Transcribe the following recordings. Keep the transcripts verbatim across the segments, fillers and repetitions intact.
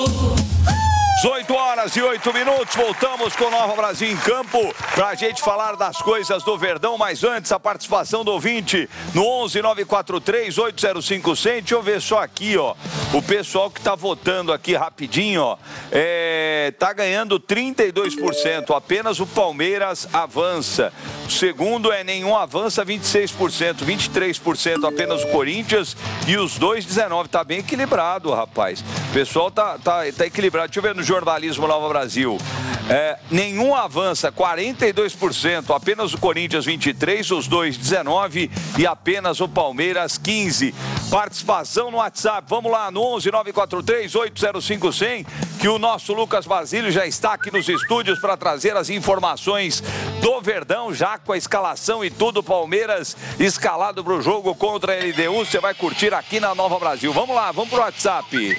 dezoito horas e oito minutos, voltamos com o Nova Brasil em Campo para a gente falar das coisas do Verdão, mas antes a participação do ouvinte no onze nove quatro três oito zero cinco zero zero. Deixa eu ver só aqui, ó, o pessoal que tá votando aqui rapidinho, ó, é, tá ganhando trinta e dois por cento, apenas o Palmeiras avança. O segundo é nenhum avança, vinte e seis por cento, vinte e três por cento apenas o Corinthians e os dois, dezenove por cento. Tá bem equilibrado, rapaz. O pessoal tá, tá, tá equilibrado. Deixa eu ver no Jornalismo Nova Brasil. É, nenhum avança, quarenta e dois por cento, apenas o Corinthians vinte e três por cento, os dois dezenove por cento e apenas o Palmeiras quinze por cento. Participação no WhatsApp, vamos lá no onze nove quatro três oito zero cinco zero zero, que o nosso Lucas Basílio já está aqui nos estúdios para trazer as informações do Verdão, já com a escalação e tudo. Palmeiras escalado para o jogo contra a L D U, você vai curtir aqui na Nova Brasil. Vamos lá, vamos pro WhatsApp.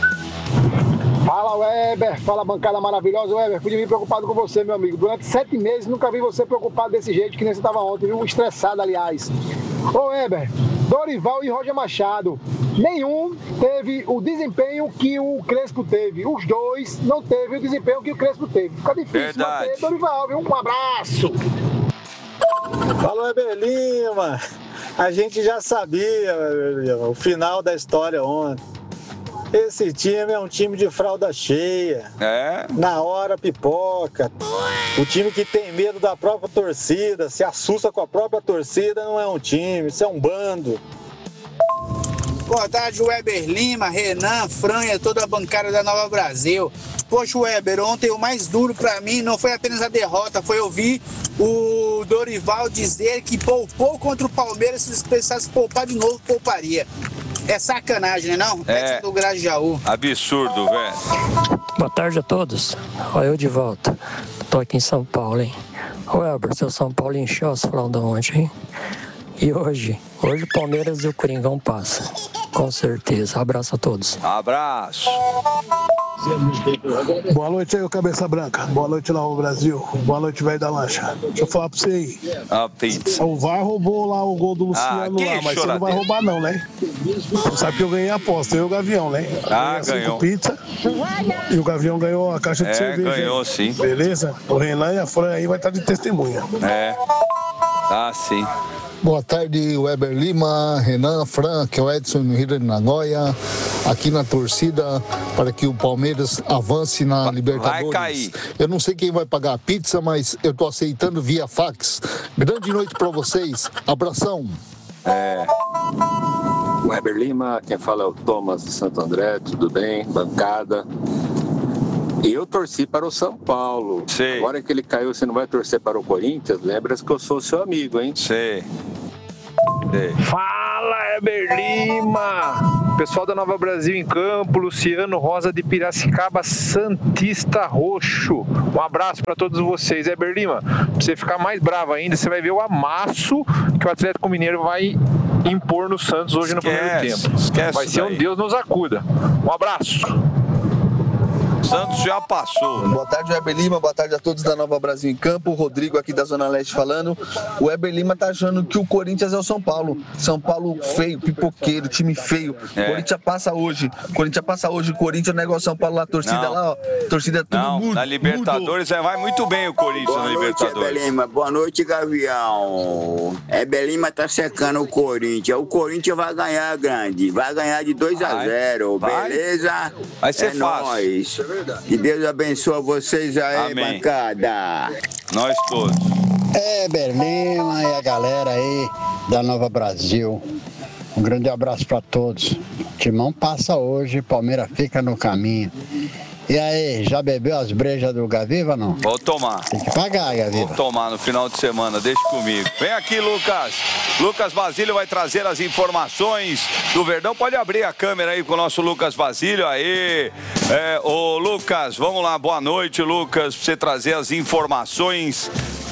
Fala, Weber. Fala, bancada maravilhosa. Weber, fui de mim preocupado com você, meu amigo. Durante sete meses nunca vi você preocupado desse jeito que nem você estava ontem, viu? Estressado, aliás. Ô, Weber, Dorival e Roger Machado, nenhum teve o desempenho que o Crespo teve. Os dois não teve o desempenho que o Crespo teve. Fica difícil Verdade. manter Dorival, viu? Um abraço. Fala, Weber Lima. A gente já sabia, Weber Lima, o final da história ontem. Esse time é um time de fralda cheia. É. Na hora pipoca. O time que tem medo da própria torcida, se assusta com a própria torcida, não é um time, isso é um bando. Boa tarde, Weber Lima, Renan, Franha, toda a bancada da Nova Brasil. Poxa, Weber, ontem o mais duro pra mim não foi apenas a derrota, foi ouvir o Dorival dizer que poupou contra o Palmeiras, se precisasse poupar de novo, pouparia. É sacanagem, né não? É do Grajaú. Absurdo, velho. Boa tarde a todos. Olha eu de volta. Tô aqui em São Paulo, hein? Ô, Elber, seu São Paulo encheu as fraldas ontem, hein? E hoje? Hoje o Palmeiras e o Coringão passam. Com certeza. Abraço a todos. Abraço. Boa noite aí, o Cabeça Branca. Boa noite lá, o Brasil. Boa noite, velho da lancha. Deixa eu falar pra você aí. Ah, pizza. O V A R roubou lá o gol do Luciano Ah, lá, mas você não vai roubar não, né? Você sabe que eu ganhei a aposta, eu e o Gavião, né? Ah, ganhei ganhou. pizza e o Gavião ganhou a caixa de É, cerveja. ganhou hein? sim. Beleza? O Renan e a Fran aí vai estar de testemunha. É. Ah, sim. Boa tarde, Weber Lima, Renan, Fran, que é o Edson no Rio de Nagoya, aqui na torcida para que o Palmeiras avance na Vai Libertadores. cair. Eu não sei quem vai pagar a pizza, mas eu tô aceitando via fax. Grande noite para vocês. Abração. É. Weber Lima, quem fala é o Thomas de Santo André, tudo bem? Bancada. Eu torci para o São Paulo. Sei. Agora que ele caiu, você não vai torcer para o Corinthians? Lembra que eu sou seu amigo, hein? Sei. Sei. Fala, Weber Lima! Pessoal da Nova Brasil em Campo, Luciano Rosa de Piracicaba, Santista Roxo. Um abraço para todos vocês. Weber Lima, pra você ficar mais bravo ainda, você vai ver o amasso que o Atlético Mineiro vai impor no Santos hoje no Esquece, primeiro tempo. esquece Vai ser um daí. Deus nos acuda. Um abraço. Santos já passou. Boa tarde, Weber Lima. Boa tarde a todos da Nova Brasil em Campo. O Rodrigo aqui da Zona Leste falando. O Weber Lima tá achando que o Corinthians é o São Paulo. São Paulo feio, pipoqueiro, time feio. É. Corinthians passa hoje. Corinthians passa hoje. O Corinthians não é igual São Paulo lá. Torcida Não. lá, ó. Torcida tudo Não, mudo. na Libertadores é, vai muito bem o Corinthians Boa na noite, Libertadores. Weber Lima. Boa noite, Gavião. Weber Lima tá secando o Corinthians. O Corinthians vai ganhar grande. Vai ganhar de dois a zero. vai. Beleza? Vai ser é fácil. Nóis. Que Deus abençoe vocês aí, Amém. bancada. Nós todos. Weber Lima e a galera aí da Nova Brasil. Um grande abraço para todos. Timão passa hoje, Palmeiras fica no caminho. E aí, já bebeu as brejas do Gaviva, não? Vou tomar. Tem que pagar, Gaviva. Vou tomar no final de semana, deixa comigo. Vem aqui, Lucas. Lucas Basílio vai trazer as informações do Verdão. Pode abrir a câmera aí com o nosso Lucas Basílio. Aí, é, ô Lucas, vamos lá. Boa noite, Lucas. Pra você trazer as informações do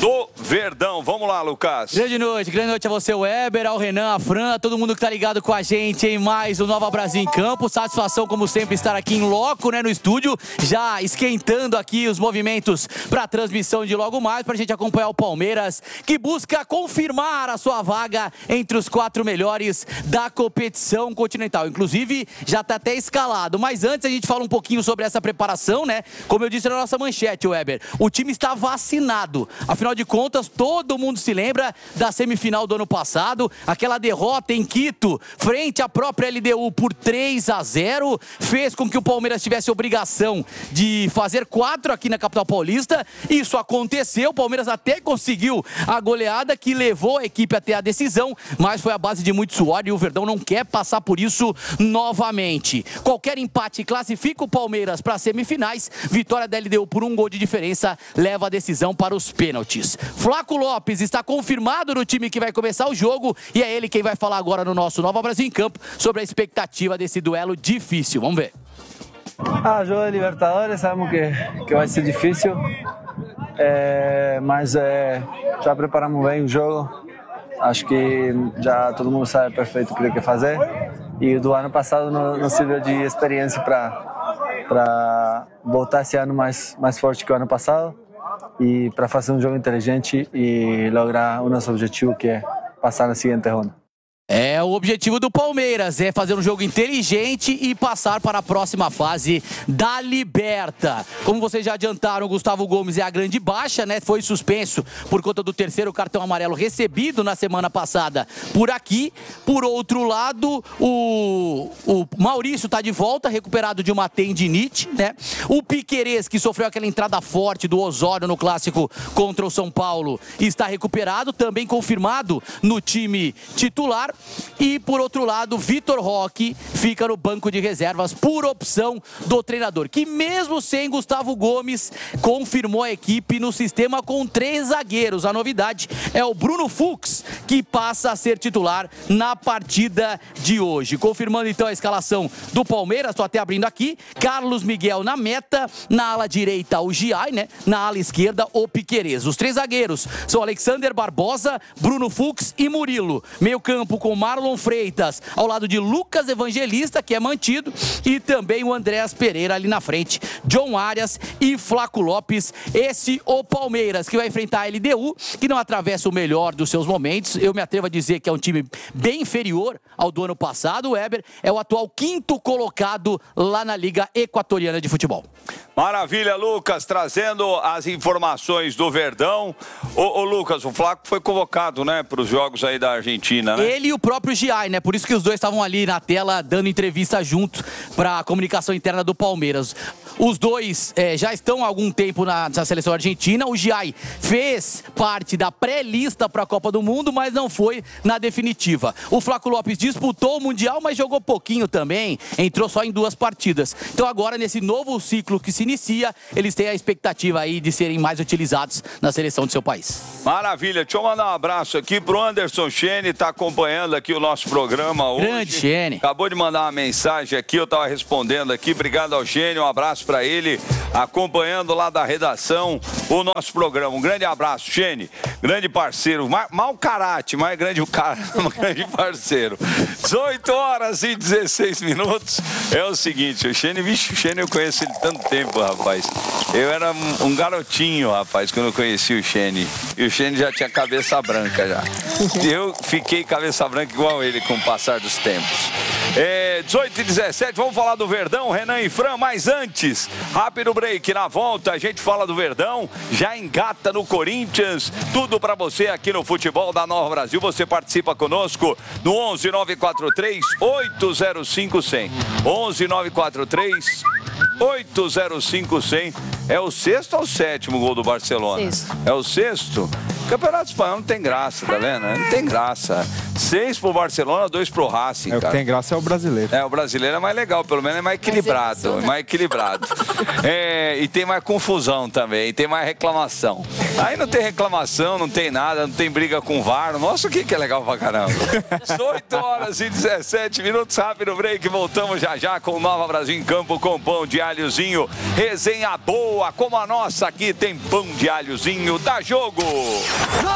Verdão. Vamos lá, Lucas. Grande noite, grande noite a você, o Weber, ao Renan, a Fran, a todo mundo que tá ligado com a gente em mais o Nova Brasil em Campo. Satisfação, como sempre, estar aqui em loco, né, no estúdio, já esquentando aqui os movimentos para a transmissão de logo mais, pra gente acompanhar o Palmeiras, que busca confirmar a sua vaga entre os quatro melhores da competição continental. Inclusive, já tá até escalado. Mas antes a gente fala um pouquinho sobre essa preparação, né? Como eu disse na nossa manchete, Weber, o time está vacinado. Afinal de contas, todo mundo se lembra da semifinal do ano passado, aquela derrota em Quito, frente à própria L D U por três a zero, fez com que o Palmeiras tivesse a obrigação de fazer quatro aqui na capital paulista. Isso aconteceu, o Palmeiras até conseguiu a goleada que levou a equipe até a decisão, mas foi a base de muito suor e o Verdão não quer passar por isso novamente. Qualquer empate classifica o Palmeiras para as semifinais, vitória da L D U por um gol de diferença leva a decisão para os pênaltis. Flaco Lopes está confirmado no time que vai começar o jogo e é ele quem vai falar agora no nosso Nova Brasil em Campo sobre a expectativa desse duelo difícil. Vamos ver. Ah, jogo de Libertadores, sabemos que, que vai ser difícil, é, mas é, já preparamos bem o jogo. Acho que já todo mundo sabe perfeito o que tem que fazer e do ano passado nos serviu de experiência para voltar esse ano mais, mais forte que o ano passado e para fazer um jogo inteligente e lograr o nosso objetivo, que é passar na seguinte ronda. É, o objetivo do Palmeiras é fazer um jogo inteligente e passar para a próxima fase da Liberta. Como vocês já adiantaram, o Gustavo Gomes é a grande baixa, né? Foi suspenso por conta do terceiro cartão amarelo recebido na semana passada por aqui. Por outro lado, o, o Maurício está de volta, recuperado de uma tendinite, né? O Piquerez, que sofreu aquela entrada forte do Osório no clássico contra o São Paulo, está recuperado, também confirmado no time titular. E, por outro lado, Vitor Roque fica no banco de reservas por opção do treinador, que mesmo sem Gustavo Gomes, confirmou a equipe no sistema com três zagueiros. A novidade é o Bruno Fux, que passa a ser titular na partida de hoje. Confirmando, então, a escalação do Palmeiras, estou até abrindo aqui, Carlos Miguel na meta, na ala direita o Giai, né? Na ala esquerda o Piquerez. Os três zagueiros são Alexander Barbosa, Bruno Fux e Murilo. Meio campo com Marlon Freitas, ao lado de Lucas Evangelista, que é mantido, e também o Andréas Pereira ali na frente, John Arias e Flaco Lopes. Esse o Palmeiras, que vai enfrentar a L D U, que não atravessa o melhor dos seus momentos. Eu me atrevo a dizer que é um time bem inferior ao do ano passado. O Weber é o atual quinto colocado lá na Liga Equatoriana de Futebol. Maravilha, Lucas, trazendo as informações do Verdão. Ô, ô Lucas, o Flaco foi convocado, né, para os jogos aí da Argentina, né? Ele e o próprio Giai, né? Por isso que os dois estavam ali na tela dando entrevista junto para a comunicação interna do Palmeiras. Os dois é, já estão há algum tempo na, na seleção argentina. O Giai fez parte da pré-lista para a Copa do Mundo, mas não foi na definitiva. O Flaco Lopes disputou o Mundial, mas jogou pouquinho também. Entrou só em duas partidas. Então agora, nesse novo ciclo que se inicia, eles têm a expectativa aí de serem mais utilizados na seleção do seu país. Maravilha. Deixa eu mandar um abraço aqui pro Anderson Chene, tá acompanhando aqui o nosso programa hoje. Grande Chene. Acabou de mandar uma mensagem aqui, eu tava respondendo aqui. Obrigado ao Chene, um abraço para ele, acompanhando lá da redação o nosso programa. Um grande abraço, Chene. Grande parceiro, mau caráter, mas grande, grande parceiro. dezoito horas e dezesseis minutos. É o seguinte, o Chene, vixe, o Chene eu conheço ele tanto tempo, rapaz. Eu era um, um garotinho, rapaz, quando eu conheci o Chene. E o Chene já tinha cabeça branca já. Eu fiquei cabeça branca igual ele com o passar dos tempos. É, dezoito e dezessete, vamos falar do Verdão, Renan e Fran, mas antes, rápido break, na volta a gente fala do Verdão, já engata no Corinthians, tudo pra você aqui no Futebol da Nova Brasil. Você participa conosco no onze nove quatro três oito zero cinco cem. onze nove quatro três oito zero cinco cem. É o sexto ou o sétimo gol do Barcelona? Sexto. É o sexto? Campeonato Espanhol não tem graça, tá vendo? Não tem graça. Seis pro Barcelona, dois pro Racing, É, o que cara. tem graça é o brasileiro. É, o brasileiro é mais legal, pelo menos é mais equilibrado. É mais equilibrado. É, e tem mais confusão também, e tem mais reclamação. Aí não tem reclamação, não tem nada, não tem briga com o V A R. Nossa, o que que é legal pra caramba. oito horas e dezessete minutos, rápido break. Voltamos já já com o Nova Brasil em Campo, com pão de alhozinho. Resenha boa, como a nossa aqui tem pão de alhozinho. Dá jogo!